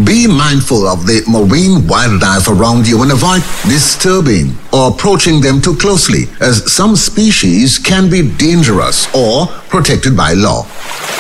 Be mindful of the marine wildlife around you and avoid disturbing or approaching them too closely, as some species can be dangerous or protected by law.